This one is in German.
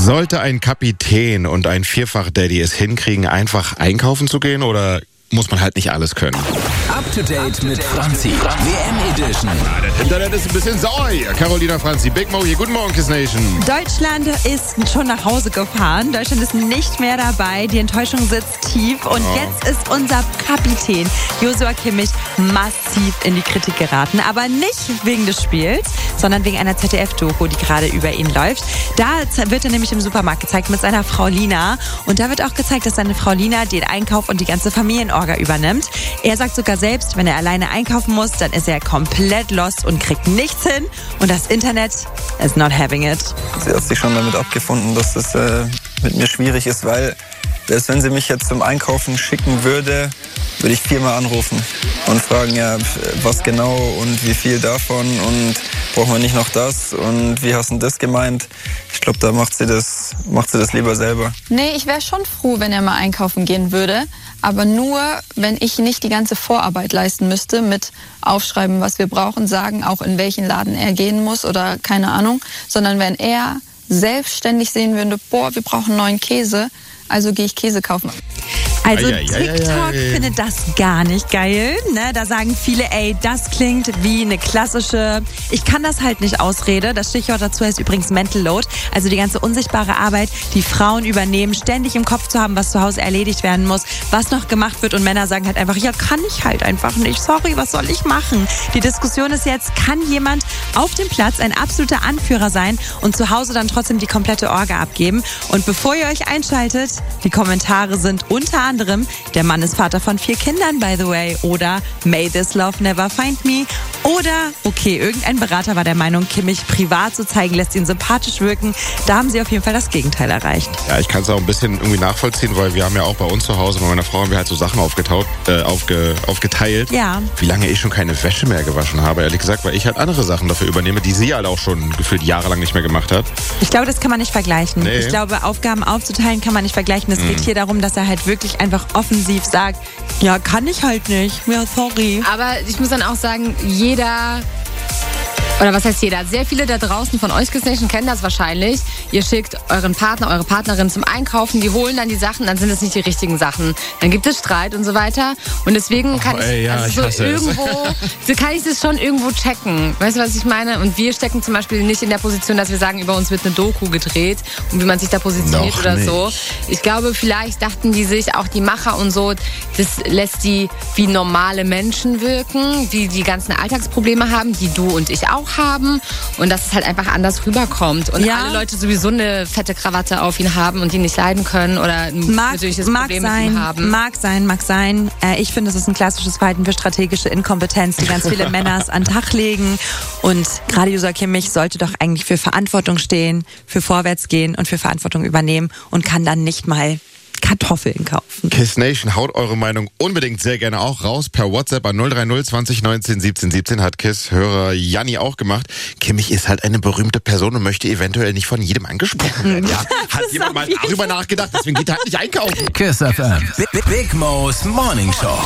Sollte ein Kapitän und ein Vierfach-Daddy es hinkriegen, einfach einkaufen zu gehen, oder muss man halt nicht alles können? Up to date mit Franzi. WM Edition. Das Internet ist ein bisschen sauer hier. Carolina, Franzi, Big Mo hier. Guten Morgen, Kiss Nation. Deutschland ist schon nach Hause gefahren. Deutschland ist nicht mehr dabei. Die Enttäuschung sitzt tief. Und jetzt ist unser Kapitän Joshua Kimmich massiv in die Kritik geraten. Aber nicht wegen des Spiels, sondern wegen einer ZDF-Doku, die gerade über ihn läuft. Da wird er nämlich im Supermarkt gezeigt mit seiner Frau Lina. Und da wird auch gezeigt, dass seine Frau Lina den Einkauf und die ganze Familienorga übernimmt. Er sagt sogar selbst, wenn er alleine einkaufen muss, dann ist er komplett lost und kriegt nichts hin. Und das Internet is not having it. Sie hat sich schon damit abgefunden, dass es mit mir schwierig ist, weil selbst wenn sie mich jetzt zum Einkaufen schicken würde ich 4-mal anrufen und fragen, ja, was genau und wie viel davon und brauchen wir nicht noch das und wie hast du das gemeint? Ich glaube, da macht sie das lieber selber. Nee, ich wäre schon froh, wenn er mal einkaufen gehen würde, aber nur, wenn ich nicht die ganze Vorarbeit leisten müsste mit aufschreiben, was wir brauchen, sagen auch, in welchen Laden er gehen muss oder keine Ahnung, sondern wenn er selbstständig sehen würde, boah, wir brauchen neuen Käse, also gehe ich Käse kaufen. Also TikTok findet das gar nicht geil. Ne? Da sagen viele, ey, das klingt wie eine klassische, ich kann das halt nicht Ausrede. Das Stichwort dazu heißt übrigens Mental Load. Also die ganze unsichtbare Arbeit, die Frauen übernehmen, ständig im Kopf zu haben, was zu Hause erledigt werden muss, was noch gemacht wird. Und Männer sagen halt einfach, ja, kann ich halt einfach nicht. Sorry, was soll ich machen? Die Diskussion ist jetzt, kann jemand auf dem Platz ein absoluter Anführer sein und zu Hause dann trotzdem die komplette Orga abgeben? Und bevor ihr euch einschaltet, die Kommentare sind unter anderem, der Mann ist Vater von 4 Kindern, by the way, oder May this love never find me, oder, okay, irgendein Berater war der Meinung, Kimmich privat zu zeigen, lässt ihn sympathisch wirken. Da haben sie auf jeden Fall das Gegenteil erreicht. Ja, ich kann es auch ein bisschen irgendwie nachvollziehen, weil wir haben ja auch bei uns zu Hause, bei meiner Frau haben wir halt so Sachen aufgeteilt. Ja. Wie lange ich schon keine Wäsche mehr gewaschen habe, ehrlich gesagt, weil ich halt andere Sachen dafür übernehme, die sie halt auch schon gefühlt jahrelang nicht mehr gemacht hat. Ich glaube, das kann man nicht vergleichen. Nee. Ich glaube, Aufgaben aufzuteilen kann man nicht vergleichen. Es geht hier darum, dass er halt wirklich einfach offensiv sagt, ja, kann ich halt nicht. Ja, sorry. Aber ich muss dann auch sagen, jeder, oder was heißt jeder? Sehr viele da draußen von euch, Kiss Nation, kennen das wahrscheinlich. Ihr schickt euren Partner, eure Partnerin zum Einkaufen, die holen dann die Sachen, dann sind es nicht die richtigen Sachen. Dann gibt es Streit und so weiter. Und deswegen kann ich das schon irgendwo checken. Weißt du, was ich meine? Und wir stecken zum Beispiel nicht in der Position, dass wir sagen, über uns wird eine Doku gedreht und wie man sich da positioniert Noch oder nicht. so. Ich glaube, vielleicht dachten die sich, auch die Macher und so, das lässt die wie normale Menschen wirken, die die ganzen Alltagsprobleme haben, die du und ich auch haben und dass es halt einfach anders rüberkommt und alle Leute sowieso eine fette Krawatte auf ihn haben und ihn nicht leiden können oder ein persönliches Problem mit ihm haben. Mag sein. Ich finde, es ist ein klassisches Verhalten für strategische Inkompetenz, die ganz viele Männer an den Tag legen. Und gerade Joshua Kimmich sollte doch eigentlich für Verantwortung stehen, für Vorwärtsgehen und für Verantwortung übernehmen und kann dann nicht mal Kartoffeln kaufen. Kiss Nation, haut eure Meinung unbedingt sehr gerne auch raus per WhatsApp an 030 20 19 17 17. Hat Kiss-Hörer Janni auch gemacht. Kimmich ist halt eine berühmte Person und möchte eventuell nicht von jedem angesprochen werden. Ja, hat jemand mal darüber nachgedacht, deswegen geht er halt nicht einkaufen. Kiss FM. Big Mo's Morning Show.